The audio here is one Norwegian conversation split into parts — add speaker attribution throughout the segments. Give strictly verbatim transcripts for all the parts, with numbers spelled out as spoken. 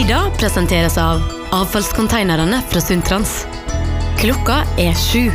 Speaker 1: Nyda presenteres av avfallskonteinerne fra Sundtrans. Klokka er sju.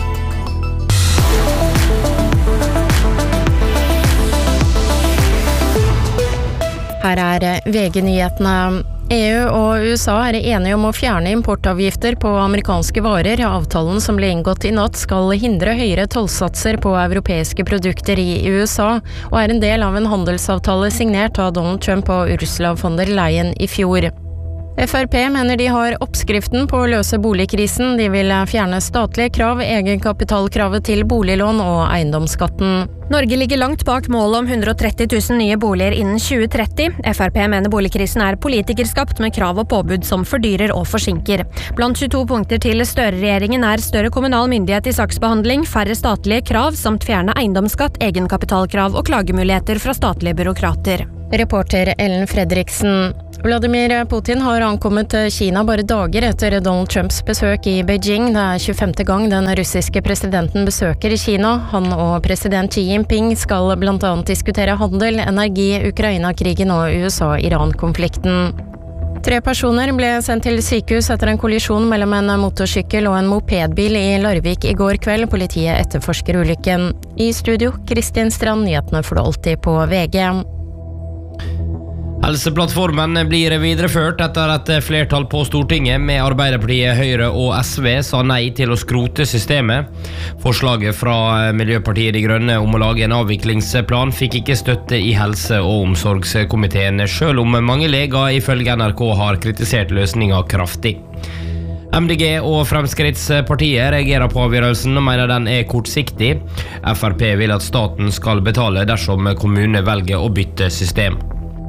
Speaker 2: Her er V G-nyhetene. E U og U S A er enige om å fjerne importavgifter på amerikanske varer. Avtalen som ble inngått i natt skal hindre høyere tollsatser på europeiske produkter i U S A, og er en del av en handelsavtale signert av Donald Trump og Ursula von der Leyen i fjor. F R P mener de har oppskriften på å løse boligkrisen. De vil fjerne statlige krav, egenkapitalkravet til boliglån og eiendomsskatten.
Speaker 3: Norge ligger langt bak målet om hundre og tretti tusen nye boliger innen tjue tretti. F R P mener boligkrisen er politikerskapt med krav og påbud som fordyrer og forsinker. Blant tjueto punkter til Støre-regjeringen er større kommunal myndighet i saksbehandling, færre statlige krav samt fjerne eiendomsskatt, egenkapitalkrav og klagemuligheter fra statlige byråkrater.
Speaker 2: Reporter Ellen Fredriksen. Vladimir Putin har ankommet Kina bare dager etter Donald Trumps besøk i Beijing. Det er tjuefemte gang den russiske presidenten besøker Kina. Han og president Xi Jinping skal blant annet diskutere handel, energi, Ukraina-krigen og U S A-Iran-konflikten. Tre personer ble sendt til sykehus etter en kollisjon mellom en motorsykkel og en mopedbil i Larvik i går kveld. Politiet etterforsker ulykken. I studio, Kristin Strand, nyhetene får du alltid på V G.
Speaker 4: Helseplattformen blir videreført etter et flertall på Stortinget med Arbeiderpartiet, Høyre og S V sa nei til å skrote systemet. Forslaget fra Miljøpartiet De Grønne om å lage en avviklingsplan fikk ikke støtte i helse- og omsorgskomiteen, selv om mange leger ifølge N R K har kritisert løsningen kraftig. M D G og Fremskrittspartiet reagerer på avgjørelsen og mener den er kortsiktig. F R P vil at staten skal betale dersom kommunene velger å bytte system.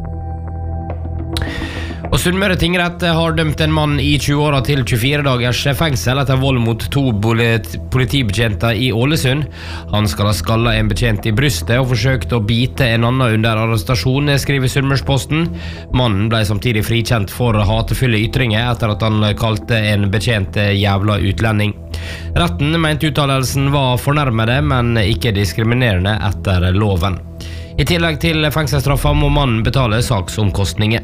Speaker 4: Og Sunnmøre tingrett har dømt en mann i tjue-åra til tjuefire dagers fengsel etter vold mot to politibetjenter i Ålesund. Han skal ha skallet en betjent i brystet og forsøkt å bite en annen under arrestasjon, skriver Sunnmørsposten. Mannen ble samtidig frikjent for hatefulle ytringer etter at han kalte en betjent jævla utlending. Retten mente uttalelsen var fornærmede, men ikke diskriminerende etter loven. I tillegg til fengselsstraffa må mannen betale saksomkostninger.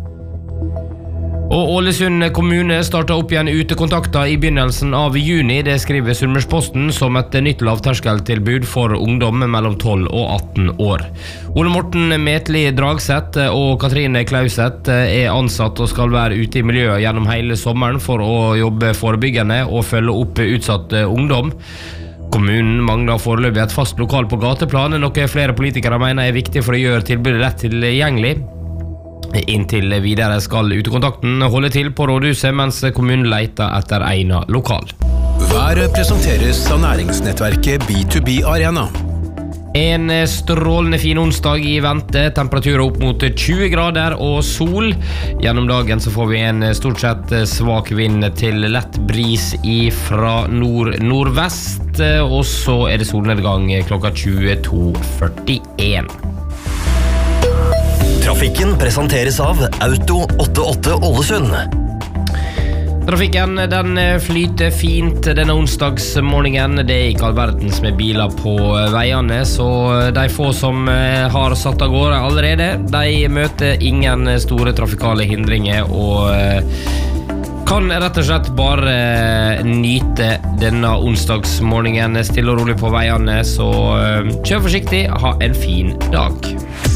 Speaker 4: Og Ålesund kommune startet opp igjen utekontakter i begynnelsen av juni. Det skriver Sunnmørsposten som et nytt lavterskeltilbud for ungdom mellom tolv og atten år. Ole Morten Metli Dragseth og Katrine Klauset er ansatt og skal være ute i miljøet gjennom hele sommeren for å jobbe forebyggende og følge opp utsatt ungdom. Kommunen mangler foreløpig et fast lokal på gateplan, noe flere politikere mener er viktig for å gjøre tilbudet lett tilgjengelig. Inntil videre skal utekontakten holde til på rådhuset mens kommunen leter etter egnet lokal.
Speaker 5: Været presenteres av næringsnettverket B to B Arena.
Speaker 4: En strålende fin onsdag i vente, temperaturer opp mot tjue grader og sol. Gjennom dagen så får vi en stort sett svak vind til lett bris fra nord-nordvest, og så er det solnedgang klokka tjueto førtien.
Speaker 6: Trafikken presenteres av Auto åttiåtte Ålesund.
Speaker 4: Trafikken den flyter fint denne onsdagsmorgenen. Det er ikke all verdens med biler på veiene, så de få som har satt av gårde allerede, de møter ingen store trafikale hindringer og kan rett og slett bare nyte denne onsdagsmorgenen stille og rolig på veiene, så kjør forsiktig, ha en fin dag.